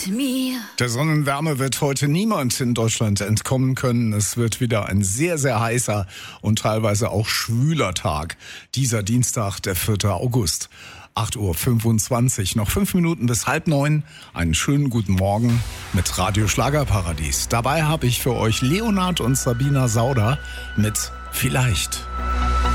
Der Sonnenwärme wird heute niemand in Deutschland entkommen können. Es wird wieder ein sehr, sehr heißer und teilweise auch schwüler Tag. Dieser Dienstag, der 4. August. 8.25 Uhr, noch 5 Minuten bis 8:30. Einen schönen guten Morgen mit Radio Schlagerparadies. Dabei habe ich für euch Leonard und Sabina Sauder mit Vielleicht.